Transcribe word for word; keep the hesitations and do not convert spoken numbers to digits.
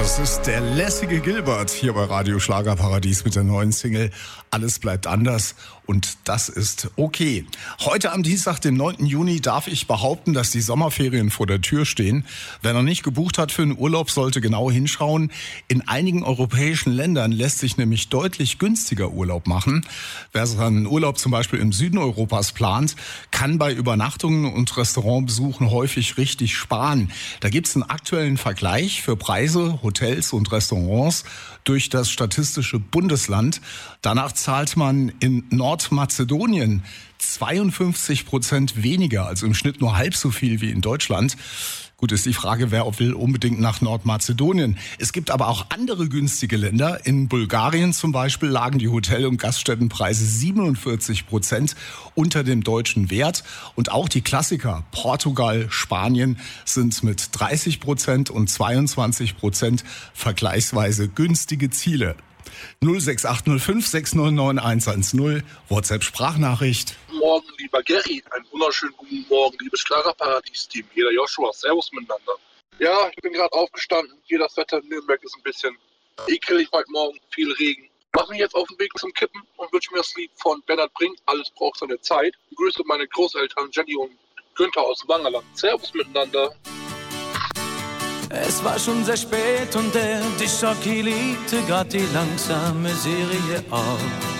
Das ist der lässige Gilbert hier bei Radio Schlagerparadies mit der neuen Single Alles bleibt anders und das ist okay. Heute am Dienstag, dem neunten Juni, darf ich behaupten, dass die Sommerferien vor der Tür stehen. Wer noch nicht gebucht hat für einen Urlaub, sollte genau hinschauen. In einigen europäischen Ländern lässt sich nämlich deutlich günstiger Urlaub machen. Wer seinen Urlaub zum Beispiel im Süden Europas plant, kann bei Übernachtungen und Restaurantbesuchen häufig richtig sparen. Da gibt's einen aktuellen Vergleich für Preise, Hotels und Restaurants durch das Statistische Bundesland. Danach zahlt man in Nordmazedonien zweiundfünfzig Prozent weniger, also im Schnitt nur halb so viel wie in Deutschland. Gut, ist die Frage, wer will unbedingt nach Nordmazedonien. Es gibt aber auch andere günstige Länder. In Bulgarien zum Beispiel lagen die Hotel- und Gaststättenpreise siebenundvierzig Prozent unter dem deutschen Wert. Und auch die Klassiker Portugal, Spanien sind mit dreißig Prozent und zweiundzwanzig Prozent vergleichsweise günstige Ziele. null sechs acht null fünf sechs neun neun eins eins null, WhatsApp-Sprachnachricht. Morgen, lieber Gary. Einen wunderschönen guten Morgen, liebes Schlagerparadies-Team. Hier der Joshua. Servus miteinander. Ja, ich bin gerade aufgestanden. Hier das Wetter in Nürnberg ist ein bisschen ekelig heute Morgen. Viel Regen. Mach mich jetzt auf den Weg zum Kippen und wünsche mir das Lied von Bernhard Brink. Alles braucht seine Zeit. Ich grüße meine Großeltern Jenny und Günther aus Wangerland. Servus miteinander. Es war schon sehr spät und der Disjockey legte grad die langsame Serie auf.